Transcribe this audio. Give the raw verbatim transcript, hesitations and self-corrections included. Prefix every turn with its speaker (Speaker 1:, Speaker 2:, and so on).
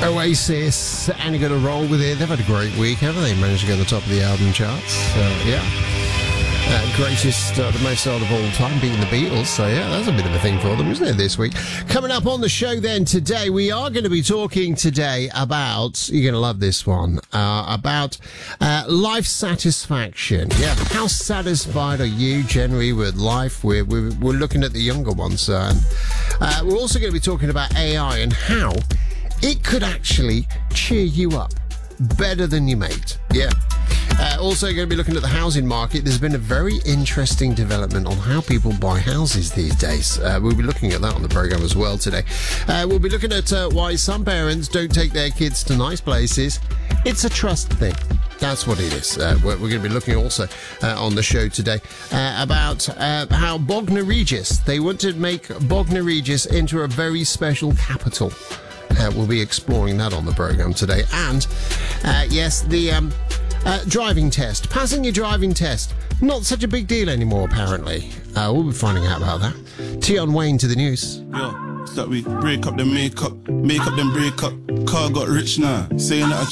Speaker 1: Oasis, and you're going to roll with it. They've had a great week, haven't they? Managed to get on the top of the album charts. Uh, yeah. Uh, greatest, uh, the most sold of all time, beating the Beatles. So, yeah, that's a bit of a thing for them, isn't it, this week? Coming up on the show then today, we are going to be talking today about, you're going to love this one, uh, about uh, life satisfaction. Yeah, how satisfied are you generally with life? We're, we're, we're looking at the younger ones. Uh, uh, we're also going to be talking about A I and how it could actually cheer you up better than your mate. Yeah. Uh, also going to be looking at the housing market. There's been a very interesting development on how people buy houses these days. Uh, we'll be looking at that on the programme as well today. Uh, we'll be looking at uh, why some parents don't take their kids to nice places. It's a trust thing. That's what it is. Uh, we're, we're going to be looking also uh, on the show today uh, about uh, how Bognor Regis, they want to make Bognor Regis into a very special capital. Uh, we'll be exploring that on the programme today. And, uh, yes, the... Um, Uh, driving test. Passing your driving test. Not such a big deal anymore, apparently. Uh, we'll be finding out about that. Tion Wayne to the news.
Speaker 2: Yo, start we break up the makeup. Make up then break up. Car got rich now. Saying that I